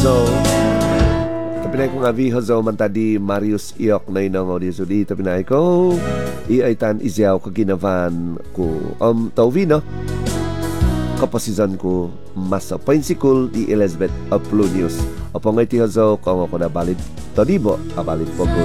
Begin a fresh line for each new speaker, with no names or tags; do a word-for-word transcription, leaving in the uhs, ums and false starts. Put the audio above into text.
Hozo. Tapinay ko nga vi Hozo mantadi Marius Iok na inang audio so di tapinay ko iaitan izyaw kaginavan ko um tawvi no kaposisan ko masa pensikul di Elizabeth Aplunius. Opo nga iti Hozo kung ako na balit todibo abalit po ko